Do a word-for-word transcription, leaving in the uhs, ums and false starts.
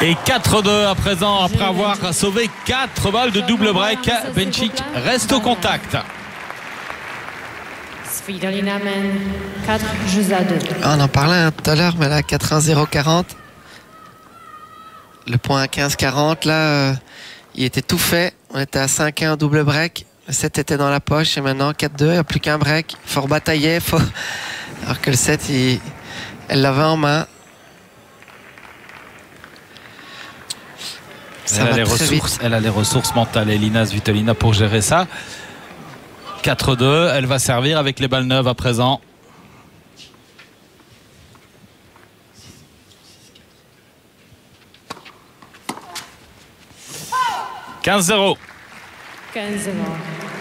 Et quatre deux à présent, après avoir sauvé quatre balles de double break. Benčić reste au contact. Svitolina mène quatre jeux à deux. On en parlait hein, tout à l'heure, mais là, quatre un zéro quarante. Le point à quinze quarante, là, euh, il était tout fait. On était à cinq un double break. Le sept était dans la poche et maintenant quatre deux, il n'y a plus qu'un break. Il faut rebatailler. Faut... Alors que le sept, il... elle l'avait en main. Ça Elle a, les va très ressources, vite. elle a les ressources mentales, Elina Svitolina, pour gérer ça. quatre deux, elle va servir avec les balles neuves à présent. quinze zéro. quinze zéro.